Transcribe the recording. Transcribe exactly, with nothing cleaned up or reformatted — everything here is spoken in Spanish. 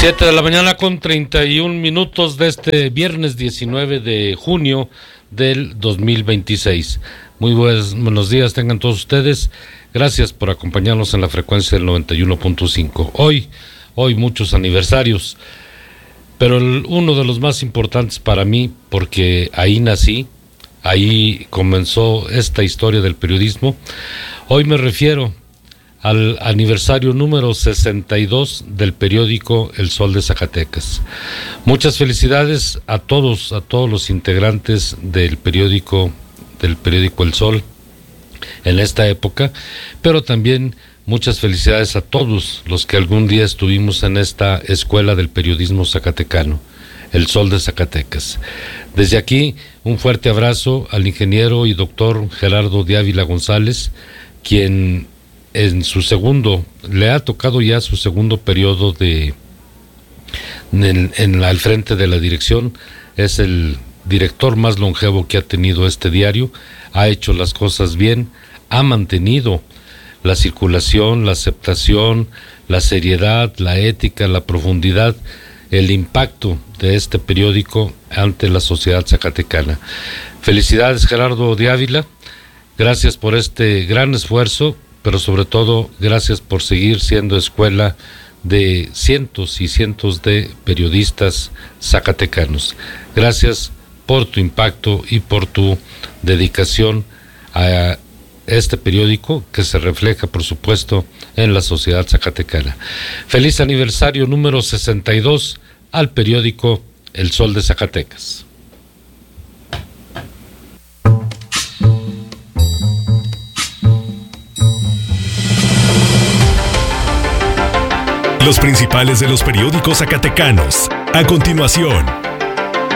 Siete de la mañana con treinta y un minutos de este viernes diecinueve de junio del dos mil veintiséis. Muy buenos, buenos días tengan todos ustedes. Gracias por acompañarnos en la frecuencia del noventa y uno punto cinco. Hoy, hoy muchos aniversarios, pero el, uno de los más importantes para mí, porque ahí nací, ahí comenzó esta historia del periodismo. Hoy me refiero al aniversario número sesenta y dos del periódico El Sol de Zacatecas. Muchas felicidades a todos, a todos los integrantes del periódico, del periódico El Sol en esta época, pero también muchas felicidades a todos los que algún día estuvimos en esta escuela del periodismo zacatecano, El Sol de Zacatecas. Desde aquí, un fuerte abrazo al ingeniero y doctor Gerardo de Ávila González, quien en su segundo, le ha tocado ya su segundo periodo de en, en al frente de la dirección. Es el director más longevo que ha tenido este diario, ha hecho las cosas bien, ha mantenido la circulación, la aceptación, la seriedad, la ética, la profundidad, el impacto de este periódico ante la sociedad zacatecana. Felicidades, Gerardo de Ávila, gracias por este gran esfuerzo, pero sobre todo gracias por seguir siendo escuela de cientos y cientos de periodistas zacatecanos. Gracias por tu impacto y por tu dedicación a este periódico que se refleja, por supuesto, en la sociedad zacatecana. Feliz aniversario número sesenta y dos al periódico El Sol de Zacatecas. Los principales de los periódicos zacatecanos. A continuación,